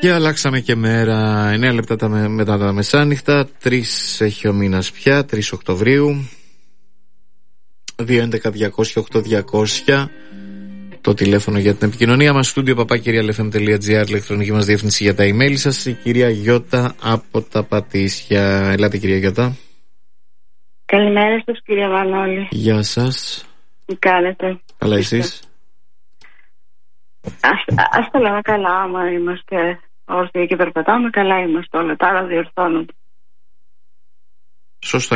Και αλλάξαμε και μέρα. 9 λεπτά μετά τα μεσάνυχτα. 3 έχει ο μήνας πια, 3 Οκτωβρίου. 211-200-8200 το τηλέφωνο για την επικοινωνία μας. Στούντιο papakirialfm.gr, ηλεκτρονική μας διεύθυνση για τα email σας. Η κυρία Γιώτα από τα Πατήσια. Ελάτε κυρία Γιώτα. Καλημέρα σας κυρία Μανώλη. Γεια σας. Τι κάνετε? Καλά εσείς? Ας τα λέμε καλά, άμα είμαστε όρθιοι και περπατάμε, καλά είμαστε όλα, τα άλλα διορθώνονται. Σωστά.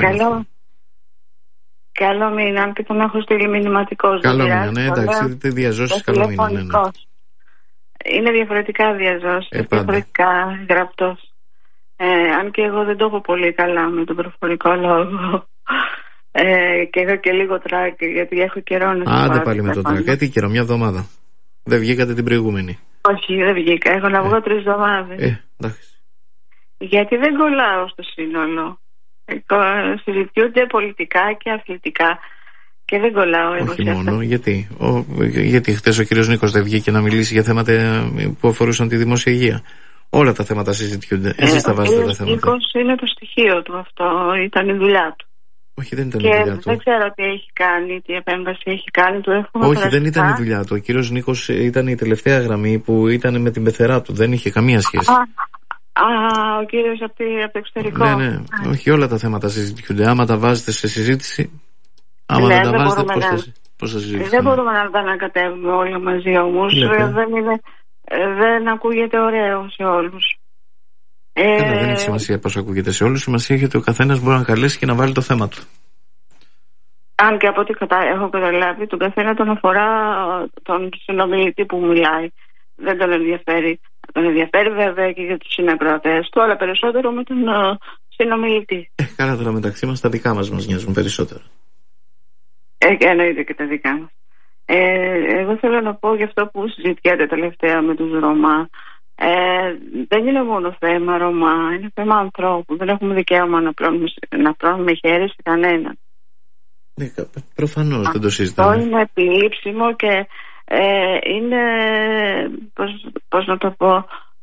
Καλό μήνα, αν και τον έχω στείλει μηνυματικός. Καλό μήνα, ναι, εντάξει, δεν διαζώσεις, καλό μήνα, ναι. Είναι διαφορετικά διαζώσεις, διαφορετικά γραπτός. Αν και εγώ δεν το έχω πολύ καλά με τον προφορικό λόγο. Και έχω και λίγο τράκ, γιατί έχω καιρό να σας. Άντε πάλι με το τράκ, τι καιρό, μια εβδομάδα. Δεν βγήκατε την προηγούμενη? Όχι, δεν βγήκα, έχω να βγω 3 εβδομάδες. Εντάξει. Γιατί δεν κολλάω στο σύνολο. Συζητιούνται πολιτικά και αθλητικά και δεν κολλάω. Όχι μόνο, γιατί χτες ο κύριος Νίκος δεν βγήκε να μιλήσει για θέματα που αφορούσαν τη δημόσια υγεία. Όλα τα θέματα συζητιούνται. Εσείς τα βάζετε τα θέματα. Ο Νίκος είναι το στοιχείο του αυτό, ήταν η δουλειά του. Όχι, δεν ήταν η δουλειά του. Δεν ξέρω τι έχει κάνει, τι επέμβαση έχει κάνει. Όχι, δεν ήταν η δουλειά του. Ο κύριος Νίκος ήταν η τελευταία γραμμή που ήταν με την πεθερά του. Δεν είχε καμία σχέση. Ο κύριος από το εξωτερικό. Ναι. Όχι, όλα τα θέματα συζητιούνται. Άμα τα βάζετε σε συζήτηση, άμα δεν τα βάζετε, πώς θα συζητήσετε? Δεν μπορούμε να τα ανακατεύουμε όλα μαζί όμως. Δεν ακούγεται ωραίο σε όλους. Δεν έχει σημασία πώς ακούγεται σε όλους. Σημασία έχει ότι ο καθένας μπορεί να καλέσει και να βάλει το θέμα του. Αν και από ό,τι έχω καταλάβει, τον καθένα τον αφορά τον συνομιλητή που μιλάει. Δεν τον ενδιαφέρει. Τον ενδιαφέρει βέβαια και για τους συνακροατές του, αλλά περισσότερο με τον συνομιλητή. Καλά, τώρα μεταξύ μας τα δικά μας νοιάζουν περισσότερο. Εννοείται και τα δικά μας. Εγώ θέλω να πω για αυτό που συζητιέται τελευταία με τους Ρωμά. Δεν είναι μόνο θέμα Ρωμά, είναι θέμα ανθρώπου. Δεν έχουμε δικαίωμα να πλώνουμε χέρι σε κανέναν. Προφανώς δεν το συζητάμε. Αυτό είναι επιλήψιμο και είναι, πώς να το πω,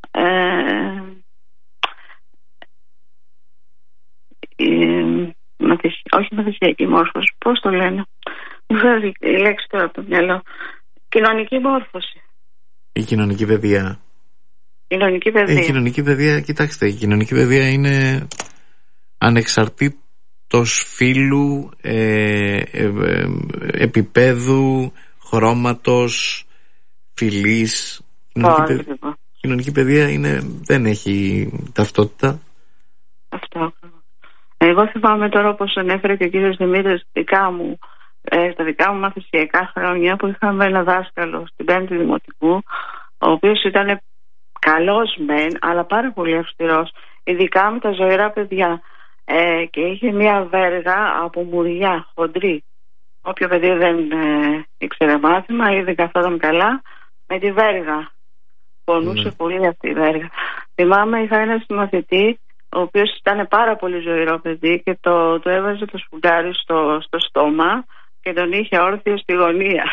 όχι μαθησιακή μόρφωση, πώς το λένε, μου φέρει η λέξη τώρα από το μυαλό, κοινωνική μόρφωση. Η κοινωνική παιδεία. Η κοινωνική παιδεία, κοιτάξτε, η κοινωνική παιδεία είναι ανεξαρτήτως φύλου, επίπεδου, χρώματος, φυλής. Κοινωνική παιδεία δεν έχει ταυτότητα. Αυτό. Εγώ θυμάμαι τώρα, όπως ανέφερε και ο κύριος Δημήτρης, στα δικά μου μαθησιακά χρόνια που είχαμε ένα δάσκαλο στην 5η Δημοτικού, ο οποίος ήταν καλός μεν, αλλά πάρα πολύ αυστηρός, ειδικά με τα ζωηρά παιδιά. Και είχε μια βέργα από μουριά, χοντρή. Όποιο παιδί δεν ήξερε μάθημα ή δεν καθόταν καλά, με τη βέργα. Πονούσε πολύ αυτή η βέργα. Θυμάμαι, είχα ένα συμμαθητή, ο οποίος ήταν πάρα πολύ ζωηρό παιδί και του έβαζε το σφουγγάρι στο στόμα και τον είχε όρθιο στη γωνία.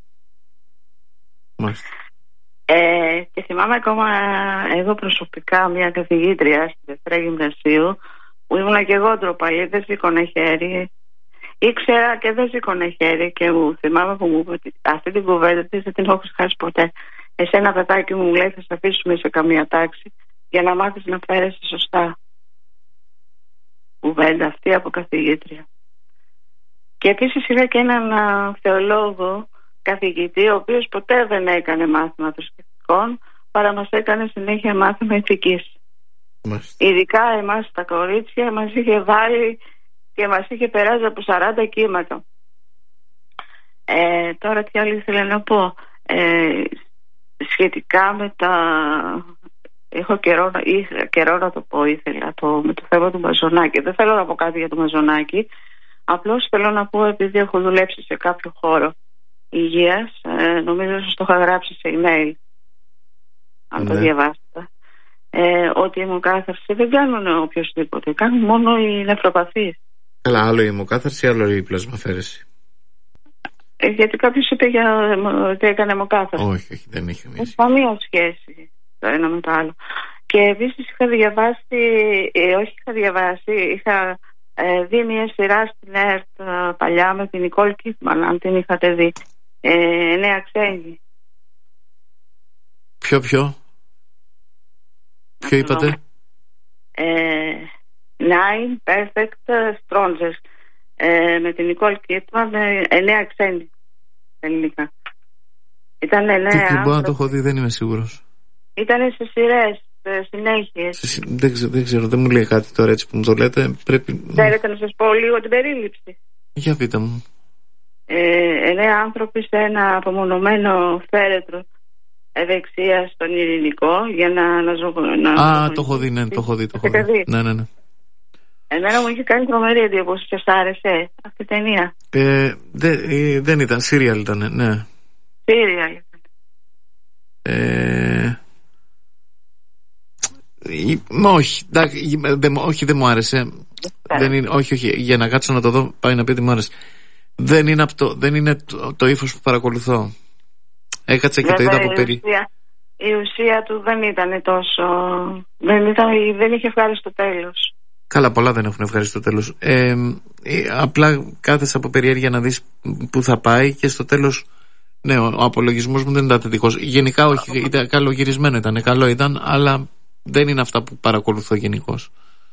Και θυμάμαι ακόμα εγώ προσωπικά μια καθηγήτρια στη Δευτέρα Γυμνασίου, που ήμουνα και εγώ ντροπαλή, δεν σήκωνε χέρι. Ήξερα και δεν σήκωνε χέρι και θυμάμαι που μου είπε ότι αυτή την κουβέντα της δεν την έχω ξεχάσει ποτέ. Εσένα παιδάκι μου λέει θα σε αφήσουμε σε καμία τάξη για να μάθεις να φέρεσαι σωστά. Κουβέντα αυτή από καθηγήτρια. Και επίσης είχα και έναν θεολόγο καθηγητή, ο οποίος ποτέ δεν έκανε μάθημα θρησκευτικών, παρά μας έκανε συνέχεια μάθημα ηθικής. Ειδικά εμάς τα κορίτσια μας είχε βάλει και μας είχε περάσει από 40 κύματα. Τώρα τι άλλο ήθελα να πω, σχετικά με τα... Έχω καιρό να το πω, ήθελα με το θέμα του Μαζονάκη. Δεν θέλω να πω κάτι για το Μαζονάκη, απλώς θέλω να πω, επειδή έχω δουλέψει σε κάποιο χώρο υγείας, νομίζω σας το είχα γράψει σε email, αν το διαβάσετε, ότι η αιμοκάθαρση δεν κάνουν οποιοσδήποτε, κάνουν μόνο οι νευροπαθείς. Καλά, άλλο η αιμοκάθαρση, άλλο η πλασμαφαίρεση. Γιατί κάποιος είπε ότι έκανε αιμοκάθαρση. Όχι, δεν έχει καμία σχέση το ένα με το άλλο. Και επίσης είχα διαβάσει, είχα δει μια σειρά στην ΕΡΤ παλιά με την Νικόλ Κίτμαν, αν την είχατε δει. 9 ξένοι. Ποιο είπατε? 9 Perfect Strangers. Με την Νικόλ Κίτμαν, 9 ξένοι ελληνικά. Ήταν 9. Μπορώ να το έχω δει, δεν είμαι σίγουρος. Ήταν σε σειρές συνέχειες. Δεν ξέρω, δεν μου λέει κάτι τώρα έτσι που μου το λέτε. Θέλετε να σας πω λίγο την περίληψη? Για πείτε μου. 9 άνθρωποι σε ένα απομονωμένο φέρετρο ευεξία στον Ειρηνικό για να το έχω δει, ναι, το έχω δει. Ναι. Εμένα μου είχε κάνει τρομερή εντύπωση. Σας άρεσε αυτή η ταινία? Δεν ήταν, σύριαλ ήταν, ναι. Σύριαλ ήταν. Όχι, δεν μου άρεσε. Όχι, για να κάτσω να το δω πάει να πει ότι μου άρεσε. Δεν είναι το ύφος που παρακολουθώ. Έκατσα και το είδα από περί. Η ουσία του δεν ήταν τόσο. Δεν είχε ευχάριστο τέλος. Καλά, πολλά δεν έχουν ευχαριστώ τέλος. Απλά κάθεσαι από περιέργεια να δεις που θα πάει και στο τέλος. Ναι, ο απολογισμός μου δεν ήταν θετικός. Γενικά όχι, ήταν καλογυρισμένο, καλό ήταν, αλλά δεν είναι αυτά που παρακολουθώ γενικώς.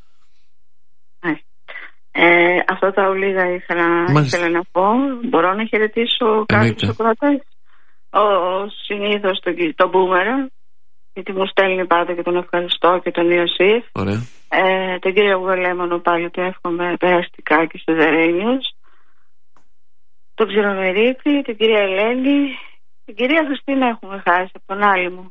Αυτό τα ολίγα ήθελα να πω. Μπορώ να χαιρετήσω κάποιους ακροατές? Συνήθως τον Μπούμερα, γιατί μου στέλνει πάντα και τον ευχαριστώ, και τον Ιωσήφ. Ωραία. Τον κύριο Γουελέμονο πάλι του εύχομαι περαστικά και στους Δερένιους. Τον Ξηρομερίτη, την κυρία Ελένη, την κυρία Χριστίνα έχουμε χάσει από τον άλλη μου.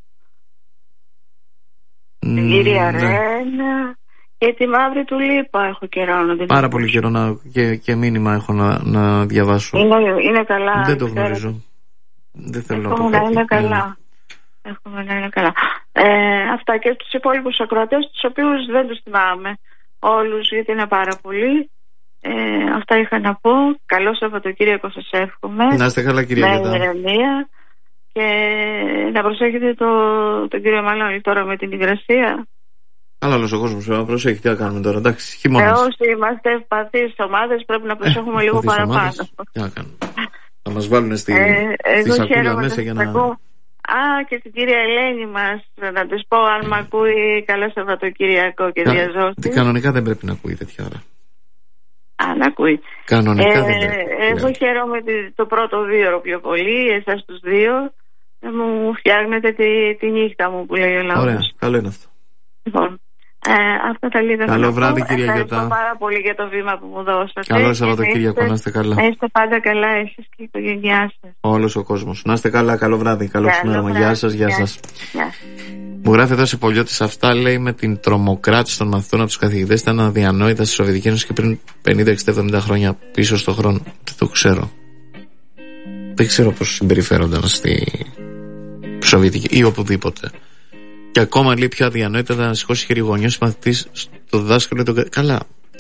Την κυρία Ρένα και τη Μαύρη του Λίπα έχω καιρό να την. Πάρα πολύ καιρό και μήνυμα έχω να διαβάσω. Είναι καλά. Δεν το γνωρίζω. Δεν θέλω να πω κάτι. Εύχομαι να είναι καλά. Αυτά, και τους υπόλοιπους ακροατές, τους οποίους δεν τους θυμάμαι όλους γιατί είναι πάρα πολλοί. Αυτά είχα να πω. Καλό Σαββατοκύριακο σας εύχομαι. Να είστε καλά, κυρία Γιώτα. Με ηρεμία. Και να προσέχετε τον κύριο Μαλώνη τώρα με την υγρασία. Αλλά όλος ο κόσμος πρέπει να προσέχει. Τι να κάνουμε τώρα, εντάξει, χειμώνας. Όσοι είμαστε ευπαθείς ομάδες πρέπει να προσέχουμε λίγο παραπάνω. Τι να κάνουμε. Θα μας βάλουν στη σακούλα μέσα για να. Και την κυρία Ελένη μας να της πω αν μ' ακούει. Καλό Σαββατοκύριακο και διαζώστη. Κανονικά δεν πρέπει να ακούει τέτοια ώρα. Αν ακούει. Κανονικά δεν πρέπει. Εγώ χαίρομαι το πρώτο δύο πιο πολύ. Εσάς τους δύο μου φτιάχνετε τη νύχτα μου που λέει ο λαός. Ωραία, καλό είναι αυτό. Λοιπόν, αυτά τα λίγα. Καλό βράδυ, κυρία Γιώτα. Ευχαριστώ πάρα πολύ για το βήμα που μου δώσατε. Καλό Σαββατοκύριακο, να είστε καλά. Να είστε πάντα καλά εσείς και η οικογένειά σας. Όλος ο κόσμος. Να είστε καλά, καλό βράδυ. Καλό ξημέρωμα. Γεια σας, γεια σας. Μου γράφει εδώ σε Πολιώτης, αυτά λέει με την τρομοκράτηση των μαθητών από τους καθηγητές ήταν αδιανόητα στη Σοβιετική Ένωση και πριν 50, 60, 70 χρόνια πίσω στον χρόνο. Δεν το ξέρω. Δεν ξέρω πώς συμπεριφέρονταν στη Σοβιετική ή οπουδήποτε. Και ακόμα λέει πιο αδιανόητα να σηκώσει χέρι γονιός μαθητής στο δάσκαλο. Καλά.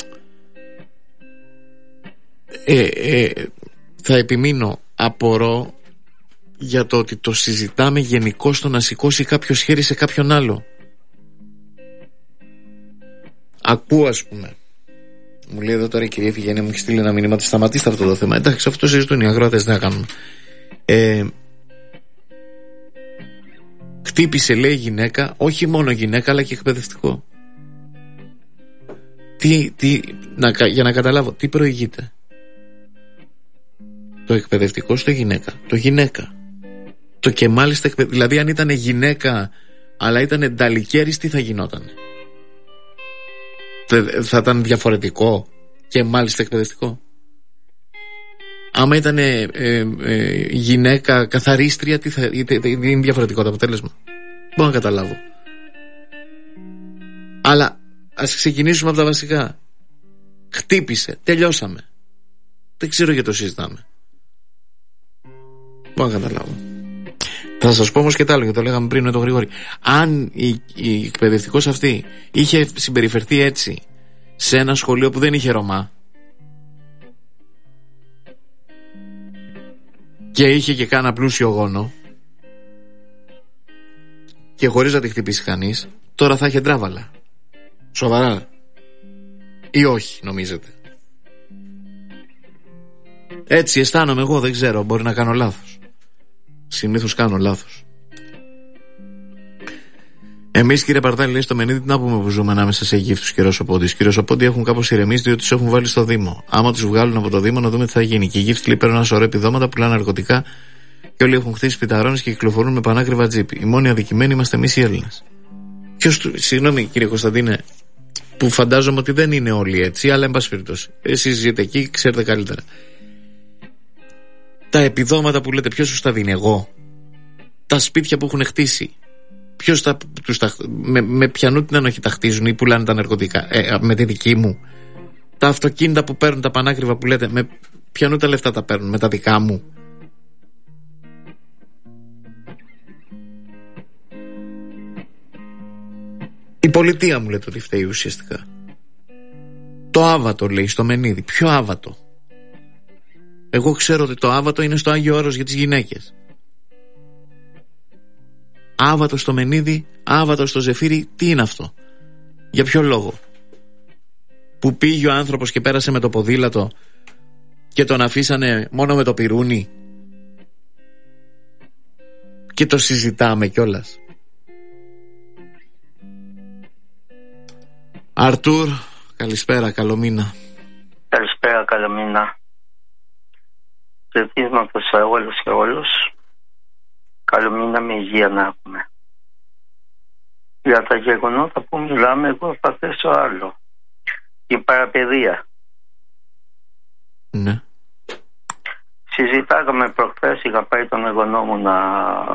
Θα επιμείνω, απορώ για το ότι το συζητάμε γενικώς το να σηκώσει κάποιος χέρι σε κάποιον άλλο. Ακούω, ας πούμε, μου λέει εδώ τώρα η κυρία Φιγένεια, μου έχει στείλει ένα μήνυμα, σταματήστε αυτό το θέμα. Εντάξει, αυτό το συζητούν οι αγρότες, δεν θα κάνουμε. Χτύπησε, λέει, γυναίκα, όχι μόνο γυναίκα αλλά και εκπαιδευτικό. Για να καταλάβω, τι προηγείται? Το εκπαιδευτικό στο γυναίκα. Το γυναίκα. Το και μάλιστα, δηλαδή αν ήταν γυναίκα αλλά ήταν ενταλικέρης, τι θα γινόταν? Θα ήταν διαφορετικό και μάλιστα εκπαιδευτικό? Άμα ήταν γυναίκα καθαρίστρια, είναι διαφορετικό το αποτέλεσμα? Μπορώ να καταλάβω. Αλλά ας ξεκινήσουμε από τα βασικά. Χτύπησε, τελειώσαμε. Δεν ξέρω γιατί το συζητάμε. Μπορώ να καταλάβω. Θα σας πω όμως και τα άλλο, γιατί το λέγαμε πριν με τον Γρηγόρη. Αν η εκπαιδευτικός αυτή είχε συμπεριφερθεί έτσι σε ένα σχολείο που δεν είχε Ρωμά και είχε και κάνα πλούσιο γόνο και χωρίς να τη χτυπήσει κανείς, τώρα θα είχε τράβαλα? Σοβαρά? Ή όχι, νομίζετε? Έτσι αισθάνομαι εγώ, δεν ξέρω, μπορεί να κάνω λάθος. Συνήθως κάνω λάθος. Εμείς, κύριε Παρτάλη, λέει στο Μενίδη, τι να πούμε που ζούμε ανάμεσα σε Αιγύπτους και Ρωσοπόντιους? Και οι Ρωσοπόντιοι έχουν κάπως ηρεμήσει, διότι τους έχουν βάλει στο Δήμο. Άμα τους βγάλουν από το Δήμο, να δούμε τι θα γίνει. Και οι Αιγύπτιοι λέει παίρνουν ένα σωρό επιδόματα, πουλάνε ναρκωτικά και όλοι έχουν χτίσει πιταρώνες και κυκλοφορούν με πανάκριβα τζιπ. Οι μόνοι αδικημένοι είμαστε εμείς οι Έλληνες. Συγγνώμη, κύριε Κωνσταντίνε, που φαντάζομαι ότι δεν είναι όλοι έτσι, αλλά εν πάση περιπτώσει, εσείς ζείτε εκεί, ξέρετε καλύτερα. Τα επιδόματα που λέτε, ποιος τους τα δίνει? Εγώ? Τα σπίτια που έχουν χτίσει, ποιος με ποιανού την ανοχή τα χτίζουν ή πουλάνε τα ναρκωτικά? Με τη δική μου? Τα αυτοκίνητα που παίρνουν, τα πανάκριβα που λέτε, με ποιανού τα λεφτά τα παίρνουν? Με τα δικά μου? Η πολιτεία μου λέτε ότι φταίει ουσιαστικά. Το άβατο λέει στο Μενίδη. Ποιο άβατο? Εγώ ξέρω ότι το άβατο είναι στο Άγιο Όρος για τις γυναίκες. Άβατο στο Μενίδη, άβατο στο Ζεφύρι, τι είναι αυτό? Για ποιο λόγο? Που πήγε ο άνθρωπος και πέρασε με το ποδήλατο και τον αφήσανε μόνο με το πυρούνι και το συζητάμε κιόλας. Αρτούρ, καλησπέρα, καλό μήνα. Καλησπέρα, καλό μήνα. Χαιρετίσματα σε όλους και όλους. Καλό μήνα, με υγεία να έχουμε. Για τα γεγονότα που μιλάμε, εγώ θα θέσω άλλο. Η παραπαιδεία. Ναι. Συζητάγαμε προχθές, είχα πάει τον εγγονό μου να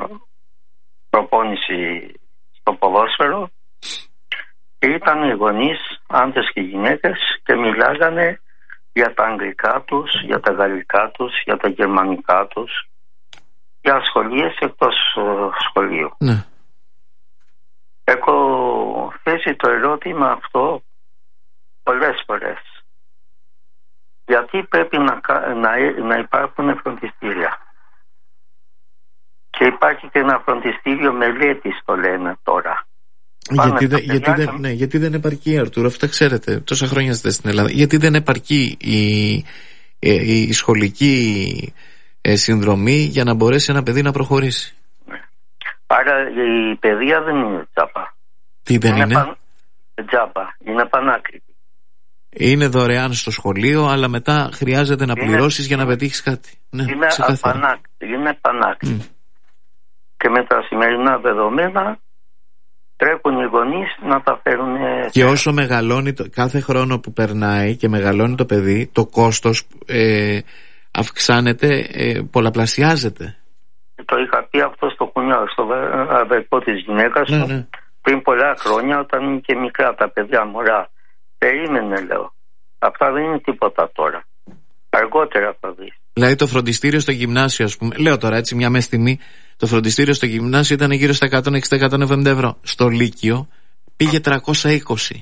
προπόνηση στο ποδόσφαιρο. Ήταν οι γονείς, άντρες και γυναίκες, και μιλάγανε για τα αγγλικά τους, για τα γαλλικά τους, για τα γερμανικά τους, για σχολείες εκτός σχολείου. Ναι. Έχω θέσει το ερώτημα αυτό πολλές φορές. Γιατί πρέπει να υπάρχουν φροντιστήρια? Και υπάρχει και ένα φροντιστήριο μελέτης, το λένε τώρα. Γιατί δεν επαρκεί, Αρτούρο, αυτά ξέρετε, τόσα χρόνια είστε στην Ελλάδα. Γιατί δεν επαρκεί η σχολική συνδρομή για να μπορέσει ένα παιδί να προχωρήσει? Άρα η παιδεία δεν είναι τζάμπα. Τι δεν είναι? Τζάμπα, είναι πανάκριβη. Είναι δωρεάν στο σχολείο, αλλά μετά χρειάζεται να πληρώσεις για να πετύχεις κάτι. Ναι, είναι πανάκριβη. Και με τα σημερινά δεδομένα τρέχουν οι γονείς να τα φέρουν. Και όσο μεγαλώνει κάθε χρόνο που περνάει και μεγαλώνει το παιδί, το κόστος αυξάνεται, πολλαπλασιάζεται. Το είχα πει αυτό στο κουνιό, στο αδερφό της γυναίκας μου, ναι. Πριν πολλά χρόνια, όταν είναι και μικρά τα παιδιά μωρά. Περίμενε, λέω. Αυτά δεν είναι τίποτα τώρα. Αργότερα θα δεις. Δηλαδή το φροντιστήριο στο γυμνάσιο, ας πούμε, λέω τώρα έτσι μια μέση τιμή, το φροντιστήριο στο γυμνάσιο ήταν γύρω στα 160-170 ευρώ. Στο Λύκειο πήγε 320.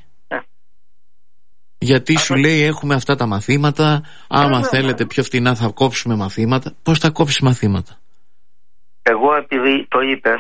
Γιατί σου λέει έχουμε αυτά τα μαθήματα, άμα θέλετε πιο φτηνά θα κόψουμε μαθήματα. Πώς θα κόψεις μαθήματα? Εγώ επειδή το είπες,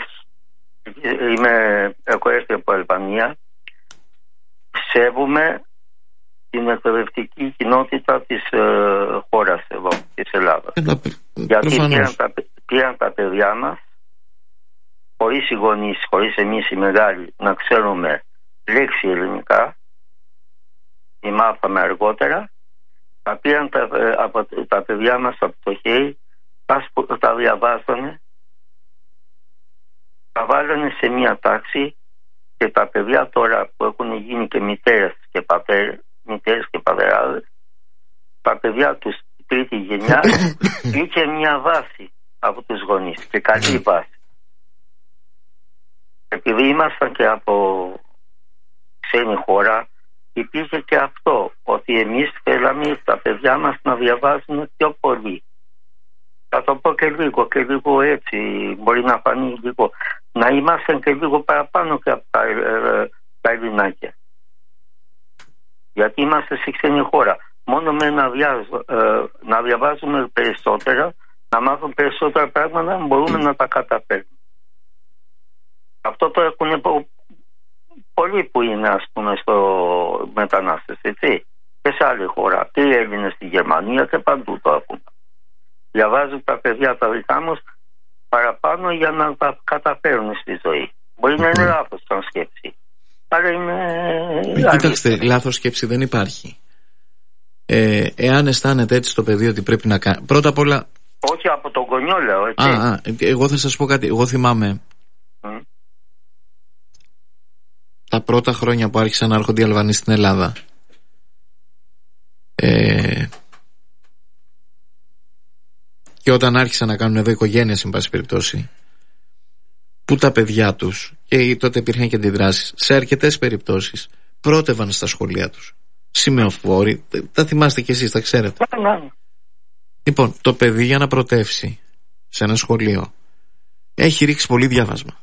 έχω έρθει από Αλβανία, σέβομαι την εκπαιδευτική κοινότητα της χώρας εδώ, της Ελλάδας. Γιατί πήραν τα παιδιά μας, χωρίς οι γονείς, χωρίς εμείς οι μεγάλοι, να ξέρουμε λέξη ελληνικά, ή μάθαμε αργότερα, τα πήραν τα παιδιά μας από το χέρι, τα διαβάσανε, τα βάλανε σε μία τάξη, και τα παιδιά τώρα που έχουν γίνει και μητέρες και πατεράδες, τα παιδιά τους τρίτη γενιά είχε μια βάση από τους γονείς και καλή βάση. Επειδή ήμασταν και από ξένη χώρα, υπήρχε και αυτό, ότι εμείς θέλαμε τα παιδιά μας να διαβάζουν πιο πολύ. Θα το πω και λίγο έτσι, μπορεί να φανεί λίγο. Να είμαστε και λίγο παραπάνω και από τα Ελληνάκια. Γιατί είμαστε σε ξένη χώρα. Μόνο με να διαβάζουμε περισσότερα, να μάθουμε περισσότερα πράγματα, μπορούμε να τα καταφέρουμε. Αυτό το έχουν πολλοί που είναι, ας πούμε, στο μετανάστες, έτσι, και σε άλλη χώρα. Και οι Έλληνες στη Γερμανία και παντού το ακούμε. Διαβάζουν τα παιδιά τα δικά μας παραπάνω για να τα καταφέρουν στη ζωή. Μπορεί να είναι λάθος σαν σκέψη. Αλλά είναι. Κοιτάξτε, λάθος σκέψη δεν υπάρχει. Εάν αισθάνεται έτσι το παιδί ότι πρέπει να κάνει. Πρώτα απ' όλα. Όχι από τον γονιό, λέω, έτσι. Εγώ θα σας πω κάτι. Εγώ θυμάμαι. Τα πρώτα χρόνια που άρχισαν να έρχονται οι Αλβανοί στην Ελλάδα. Και όταν άρχισαν να κάνουν εδώ οικογένειες, εν πάση περιπτώσει, που τα παιδιά τους, και τότε υπήρχαν και αντιδράσεις, σε αρκετές περιπτώσεις πρότευαν στα σχολεία τους σημεοφόροι. Τα θυμάστε κι εσείς, τα ξέρετε. Λοιπόν, το παιδί για να πρωτεύσει σε ένα σχολείο έχει ρίξει πολύ διάβασμα.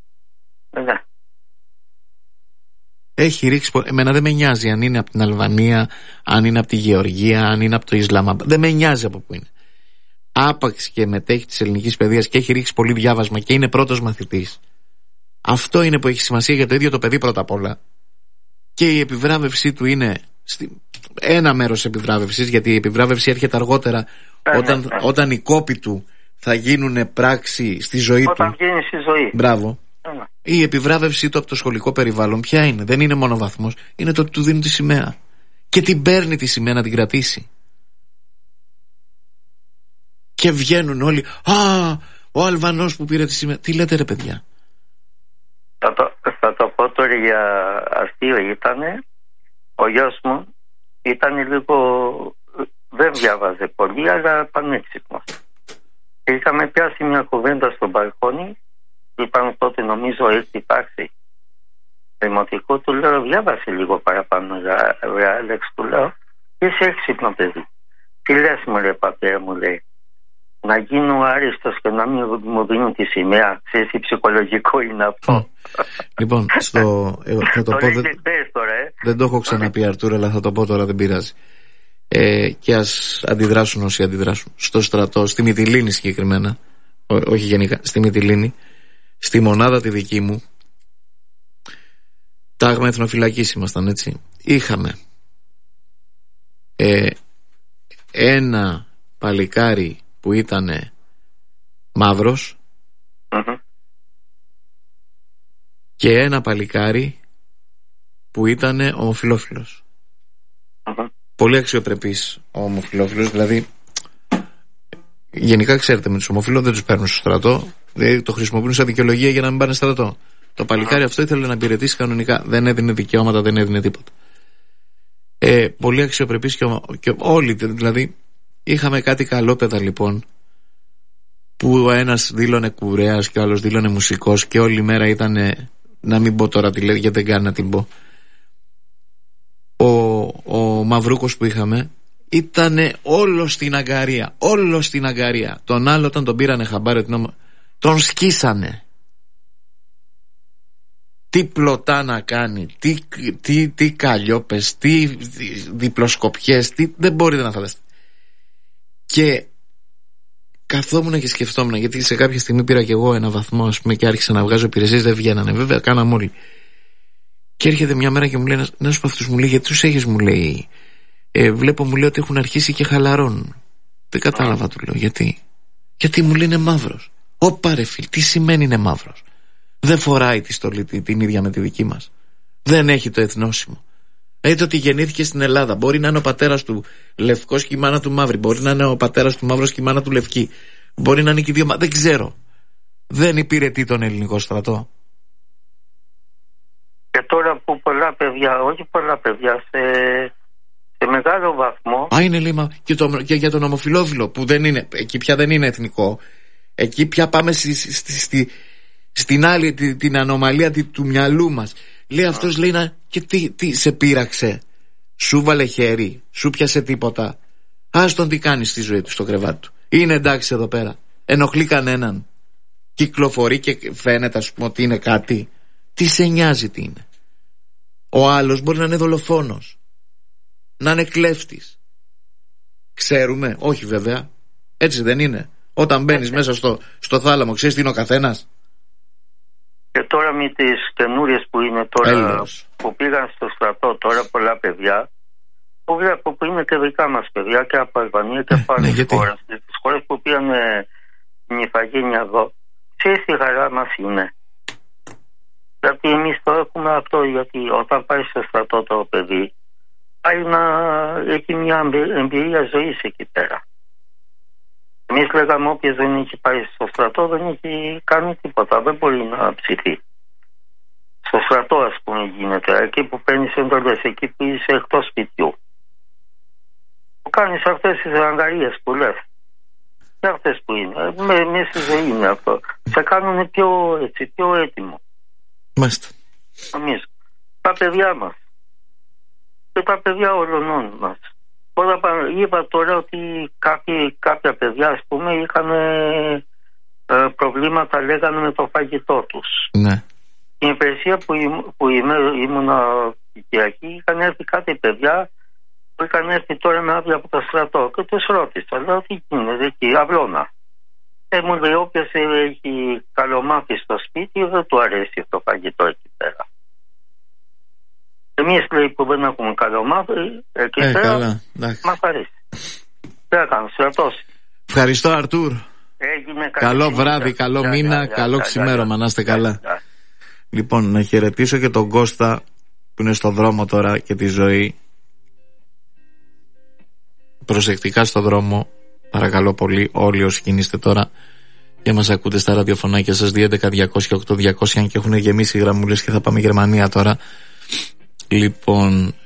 Έχει ρίξει. Εμένα δεν με νοιάζει αν είναι από την Αλβανία, αν είναι από τη Γεωργία, αν είναι από το Ισλαμαμπάντ. Δεν με νοιάζει από πού είναι. Άπαξ και μετέχει της ελληνικής παιδείας και έχει ρίξει πολύ διάβασμα και είναι πρώτος μαθητής. Αυτό είναι που έχει σημασία για το ίδιο το παιδί πρώτα απ' όλα. Και η επιβράβευσή του είναι ένα μέρος επιβράβευσης, γιατί η επιβράβευση έρχεται αργότερα, όταν οι κόποι του θα γίνουν πράξη στη ζωή όταν του. βγαίνει στη ζωή. Μπράβο. Η επιβράβευσή του από το σχολικό περιβάλλον ποια είναι? Δεν είναι μόνο βαθμός, είναι το ότι του δίνουν τη σημαία. Και την παίρνει τη σημαία να την κρατήσει. Και βγαίνουν όλοι. Ο Αλβανός που πήρε τη σημαία. Τι λέτε, ρε παιδιά? Θα το πω τώρα για αστείο ήτανε. Ο γιος μου ήταν λίγο. Δεν διάβαζε πολύ, αλλά πανέξυπνος. Και είχαμε πιάσει μια κουβέντα στο μπαλκόνι. Είπαμε τότε, νομίζω, έκτη τάξη δημοτικού. Του λέω, διάβασε λίγο παραπάνω, Άλεξ, του λέω. Και είσαι έξυπνο παιδί. Τι λες, μου λέει, πατέρα, μου λέει? Να γίνω άριστος και να μην μου δίνουν τη σημαία. Ξέρεις τι ψυχολογικό είναι αυτό? Λοιπόν, θα το πω. Δεν το έχω ξαναπεί, Αρτούρα, αλλά θα το πω τώρα, δεν πειράζει. Και ας αντιδράσουν όσοι αντιδράσουν. Στο στρατό, στη Μυτιλήνη συγκεκριμένα, όχι γενικά, στη Μυτιλήνη, στη μονάδα τη δική μου, τάγμα εθνοφυλακής ήμασταν, έτσι. Είχαμε ένα παλικάρι που ήταν μαύρος και ένα παλικάρι που ήταν ομοφυλόφιλος. Πολύ αξιοπρεπής ο ομοφυλόφιλος, δηλαδή γενικά ξέρετε, με τους ομοφυλόφιλους δεν τους παίρνουν στο στρατό, δηλαδή το χρησιμοποιούν σαν δικαιολογία για να μην πάνε στρατό. Το παλικάρι αυτό ήθελε να υπηρετήσει κανονικά, δεν έδινε δικαιώματα, δεν έδινε τίποτα. Πολύ αξιοπρεπής και όλοι, δηλαδή είχαμε κάτι καλόπαιδα λοιπόν, που ο ένας δήλωνε κουρέας και ο άλλος δήλωνε μουσικός και όλη μέρα ήταν, να μην πω τώρα τι λέει, γιατί δεν κάνει να την πω. Ο Μαυρούκος που είχαμε ήτανε όλο στην αγκαρία. Όλο στην αγκαρία. Τον άλλο όταν τον πήρανε χαμπάρι, τον σκίσανε. Τι πλωτά να κάνει, τι καλλιόπες, τι διπλοσκοπιές, δεν μπορείτε να φανταστείτε. Και καθόμουν και σκεφτόμουν, γιατί σε κάποια στιγμή πήρα και εγώ ένα βαθμό, ας πούμε, και άρχισα να βγάζω υπηρεσίες, δεν βγαίνανε. Βέβαια, κάναμε όλοι. Και έρχεται μια μέρα και μου λέει ένας από αυτούς, μου λέει, γιατί τους έχεις, μου λέει, βλέπω, μου λέει, ότι έχουν αρχίσει και χαλαρώνουν. Δεν κατάλαβα, του λέω, γιατί μου λέει είναι μαύρος. Ωπα ρε φίλ, τι σημαίνει είναι μαύρος? Δεν φοράει τη στολή την ίδια με τη δική μας. Δεν έχει το εθνόσημο. Έτσι ότι γεννήθηκε στην Ελλάδα. Μπορεί να είναι ο πατέρας του λευκός και η μάνα του μαύρη. Μπορεί να είναι ο πατέρας του μαύρος και η μάνα του λευκή. Μπορεί να είναι και οι δύο. Δεν ξέρω. Δεν υπηρετεί τον ελληνικό στρατό. Και τώρα που πολλά παιδιά, όχι πολλά παιδιά, σε μεγάλο βαθμό. Είναι λίμα. Και για τον ομοφυλόφιλο που δεν είναι. Εκεί πια δεν είναι εθνικό. Εκεί πια πάμε στην άλλη, την ανομαλία του μυαλού μας. Λέει αυτός, λέει, και τι σε πείραξε? Σου βάλε χέρι? Σου πιάσε τίποτα? Άστον τι κάνει στη ζωή του, στο κρεβάτι του. Είναι εντάξει εδώ πέρα? Ενοχλεί κανέναν? Κυκλοφορεί και φαίνεται, ας πούμε, ότι είναι κάτι? Τι σε νοιάζει τι είναι? Ο άλλος μπορεί να είναι δολοφόνος, να είναι κλέφτης. Ξέρουμε? Όχι βέβαια. Έτσι δεν είναι? Όταν μπαίνεις μέσα στο θάλαμο, ξέρεις τι είναι ο καθένας? Και τώρα με τις καινούριες που είναι τώρα, που πήγαν στο στρατό τώρα πολλά παιδιά, που βλέπω που είναι και δικά μας παιδιά και από Αλβανία και από άλλες χώρες. Τις χώρες που πήγαν την ηθαγένεια εδώ, ξέρεις τι χαρά μας είναι. Γιατί εμείς το έχουμε αυτό, γιατί όταν πάει στο στρατό το παιδί, πάει να έχει μια εμπειρία ζωής εκεί πέρα. Εμείς λέγαμε όποιος δεν έχει πάει στο στρατό δεν έχει κάνει τίποτα, δεν μπορεί να ψηθεί. Στο στρατό ας πούμε γίνεται, εκεί που παίρνεις εντολές, εκεί που είσαι εκτός σπιτιού. Που κάνεις αυτές τις ραγγαρίες που λες. Και αυτές που είναι, μέσα στη ζωή είναι αυτό. Σε κάνουν πιο έτοιμο. Μάλιστα. Νομίζω. Τα παιδιά μας. Και τα παιδιά όλων μας. Είπα τώρα ότι κάποια παιδιά ας πούμε είχαν προβλήματα λέγανε με το φαγητό τους. Ναι. Στην υπηρεσία που ήμουνα οικιακή είχαν έρθει κάτι παιδιά που είχαν έρθει τώρα με άδεια από το στρατό και τους ρώτησα, λέω τι γίνεται εκεί, αυλώνα. Μου λέει όποιος έχει καλομάθει στο σπίτι δεν του αρέσει το φαγητό εκεί πέρα. Εμείς λέει που δεν έχουμε καλομάθει εκεί πέρα μας αρέσει. Τι έκανα, στρατός. Ευχαριστώ Αρτούρ. Καλό βράδυ, καλό μήνα, καλό ξημέρωμα, να είστε καλά. Λοιπόν, να χαιρετήσω και τον Κώστα που είναι στο δρόμο τώρα και τη ζωή. Προσεκτικά στο δρόμο, παρακαλώ πολύ, όλοι όσοι κινείστε τώρα και μας ακούτε στα ραδιοφωνάκια σας 211-200-8200, αν και έχουν γεμίσει οι γραμμούλες και θα πάμε Γερμανία τώρα. Λοιπόν,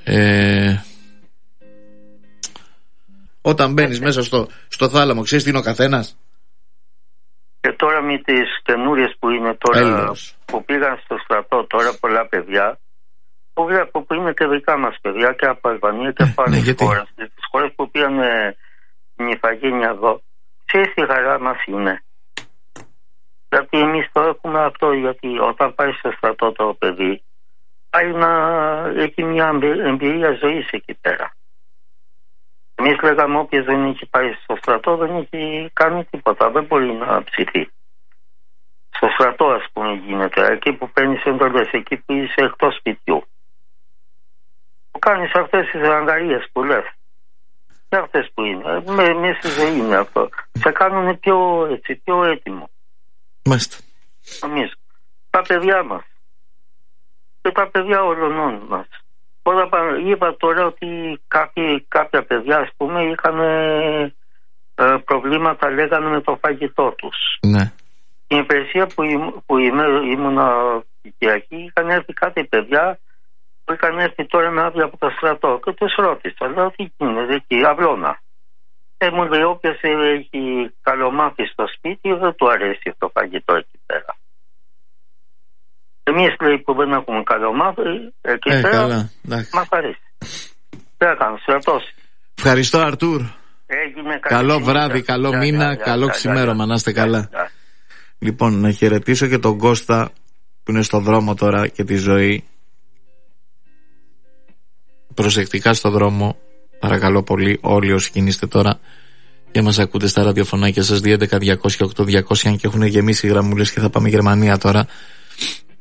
όταν μπαίνεις μέσα στο θάλαμο, ξέρεις τι είναι ο καθένας. Και τώρα με τις καινούριες που είναι τώρα, που πήγαν στο στρατό τώρα πολλά παιδιά, που βλέπω που είναι και δικά μας παιδιά και από Αλβανία και από άλλες χώρες. Τις χώρες που πήγαν την ηθαγένεια εδώ, ξέρεις τι χαρά μας είναι. Γιατί εμείς το έχουμε αυτό, γιατί όταν πάει στο στρατό το παιδί, πάει να έχει μια εμπειρία ζωής εκεί πέρα. Εμείς λέγαμε όποιος δεν έχει πάει στο στρατό δεν έχει κάνει τίποτα, δεν μπορεί να ψηθεί. Στο στρατό ας πούμε γίνεται, εκεί που παίρνεις εντολές, εκεί που είσαι εκτός σπιτιού. Που κάνεις αυτές τις ραγγαρίες που λες. Και αυτές που είναι, μέσα στη ζωή είναι αυτό. Σε κάνουν πιο έτοιμο. Μάλιστα. Νομίζω. Τα παιδιά μας. Και τα παιδιά όλων μας. Είπα τώρα ότι κάποια παιδιά ας πούμε είχαν προβλήματα λέγανε με το φαγητό τους. Ναι. Στην υπηρεσία που ήμουνα οικιακή είχαν έρθει κάτι παιδιά που είχαν έρθει τώρα με άδεια από το στρατό και τους ρώτησα, λέω τι γίνεται εκεί, αυλώνα. Μου λέει όποιος έχει καλομάθει στο σπίτι δεν του αρέσει το φαγητό εκεί πέρα. Εμείς λέει που δεν έχουμε καλομάθει εκεί πέρα μας αρέσει. Τι έκανα, στρατός. Ευχαριστώ Αρτούρ. Καλό βράδυ, καλό μήνα, καλό ξημέρωμα, να είστε καλά. Λοιπόν, να χαιρετήσω και τον Κώστα που είναι στο δρόμο τώρα και τη ζωή. Προσεκτικά στο δρόμο, παρακαλώ πολύ, όλοι όσοι κινείστε τώρα και μας ακούτε στα ραδιοφωνάκια σας 211-200-8200, αν και έχουν γεμίσει οι γραμμούλες και θα πάμε Γερμανία τώρα.